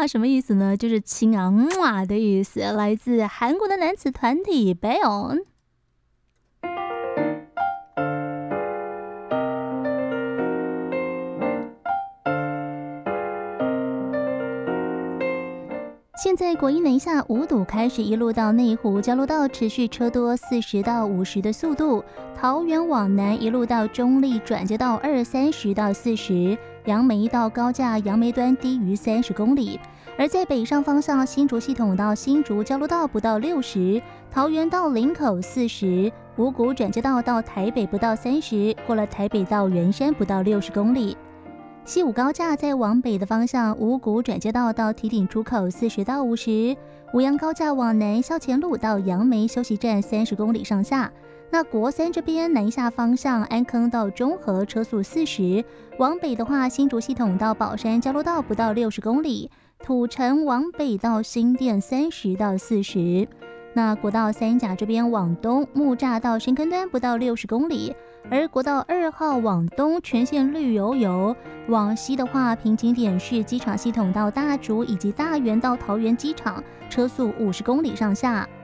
哇什么意思呢？就是亲啊的意思，来自韩国的男子团体 Bayon。现在国一南下五堵开始一路到内湖交流道持续车多40到50的速度，桃园往南一路到中立转接道20-30到40，杨梅到高架杨梅端低于30公里。而在北上方向，新竹系统到新竹交流道不到60，桃园到林口40，五股转接道到台北不到30，过了台北到圆山不到60公里。西武高架在往北的方向，五股转接道到堤顶出口40到50，五杨高架往南校前路到杨梅休息站30公里上下。那国三这边南下方向，安坑到中和车速40，往北的话，新竹系统到宝山交流道不到60公里，土城往北到新店30到40。那国道三甲这边往东，木栅到深坑端不到60公里，而国道2号往东全线绿油油，往西的话，平景点是机场系统到大竹以及大园到桃园机场，车速50公里上下。